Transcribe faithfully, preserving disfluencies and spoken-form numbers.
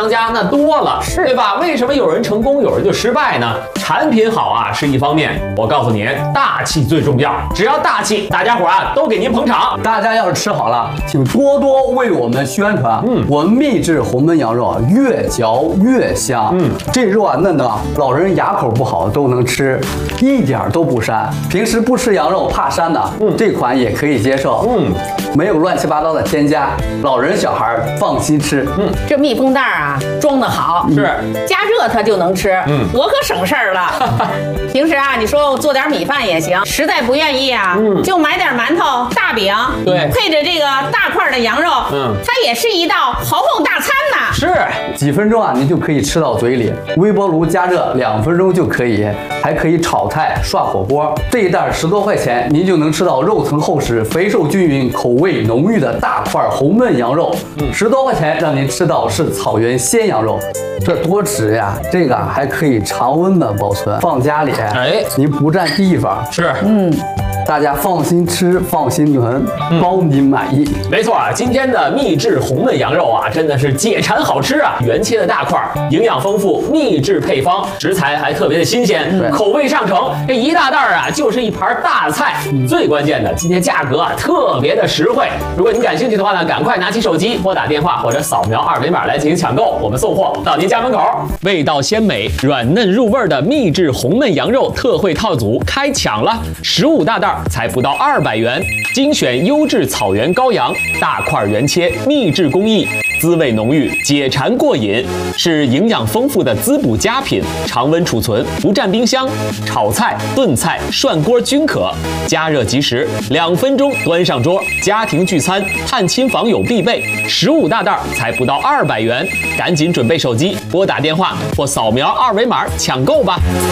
商家那多了，对吧？为什么有人成功，有人就失败呢？产品好啊是一方面，我告诉您，大气最重要。只要大气，大家伙啊都给您捧场。 大家要是吃好了，请多多为我们宣传。嗯，我们秘制红焖羊肉啊，越嚼越香。嗯，这肉啊嫩的，老人牙口不好都能吃，一点都不膻。平时不吃羊肉怕膻的，嗯，这款也可以接受。嗯，没有乱七八糟的添加，老人小孩放心吃。 嗯，这密封袋啊装得好， 是加热它就能吃。嗯，我可省事儿了。平时啊，你说我做点米饭也行，实在不愿意啊，嗯，就买点馒头、大饼， 对， 配着这个大块的羊肉，嗯，它也是一道豪横大餐呐。 是， 几分钟啊，您就可以吃到嘴里。微波炉加热两分钟就可以，还可以炒菜、涮火锅。这一袋十多块钱，您就能吃到肉层厚实、肥瘦均匀、口味浓郁的大块红焖羊肉。嗯，十多块钱让您吃到是草原鲜羊肉，这多值呀！这个还可以常温的保存，放家里，哎，您不占地方。 是， 嗯。大家放心吃，放心囤，包您满意。 嗯、没错啊，今天的秘制红焖羊肉啊，真的是解馋好吃啊！原切的大块，营养丰富，秘制配方，食材还特别的新鲜，口味上乘。这一大袋啊，就是一盘大菜。嗯、最关键的，今天价格啊特别的实惠。如果您感兴趣的话呢，赶快拿起手机拨打电话或者扫描二维码来进行抢购，我们送货到您家门口。味道鲜美、软嫩入味的秘制红焖羊肉特惠套组开抢了，十五大袋。才不到二百元，精选优质草原羔羊，大块原切，秘制工艺，滋味浓郁，解馋过瘾，是营养丰富的滋补佳品，常温储存，不占冰箱，炒菜、炖菜、涮锅均可，加热即食，两分钟端上桌，家庭聚餐、探亲访友必备。十五大袋才不到二百元，赶紧准备手机，拨打电话或扫描二维码抢购吧。